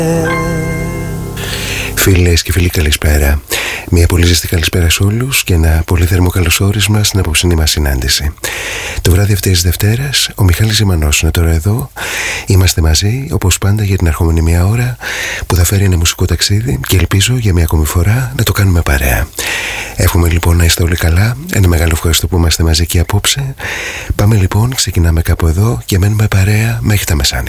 Φίλες και φίλοι, καλησπέρα. Μια πολύ ζεστή καλησπέρα σε όλους και ένα πολύ θερμό καλωσόρισμα στην απόψινή μας συνάντηση. Το βράδυ αυτής της Δευτέρας, ο Μιχάλης Ζημανός είναι τώρα εδώ. Είμαστε μαζί, όπως πάντα, για την ερχόμενη μία ώρα που θα φέρει ένα μουσικό ταξίδι και ελπίζω για μία ακόμη φορά να το κάνουμε παρέα. Εύχομαι λοιπόν να είστε όλοι καλά. Ένα μεγάλο ευχαριστώ που είμαστε μαζί και απόψε. Πάμε λοιπόν, ξεκινάμε κάπου εδώ και μένουμε παρέα μέχρι τα μεσάνυχτα.